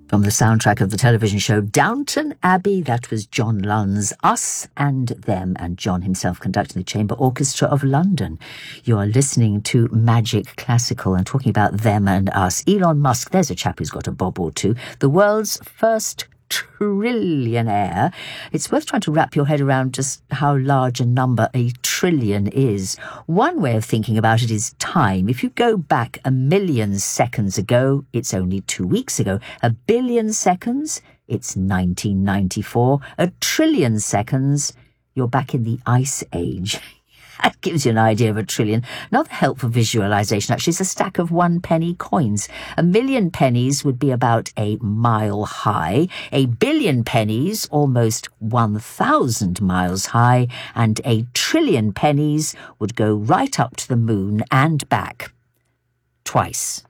From the soundtrack of the television show Downton Abbey, that was John Lunn's Us and Them, and John himself conducting the Chamber Orchestra of London. You are listening to Magic Classical and talking about them and us. Elon Musk, there's a chap who's got a bob or two. The world's first trillionaire. It's worth trying to wrap your head around just how large a number a trillion is. One way of thinking about it is time. If you go back 1,000,000 seconds ago, it's only 2 weeks ago. 1,000,000,000 seconds, it's 1994. 1,000,000,000,000 seconds, you're back in the Ice Age. That gives you an idea of a trillion. Another helpful visualization, actually, is a stack of 1-penny coins. 1,000,000 pennies would be about a mile high. 1,000,000,000 pennies, almost 1,000 miles high. And 1,000,000,000,000 pennies would go right up to the moon and back. Twice.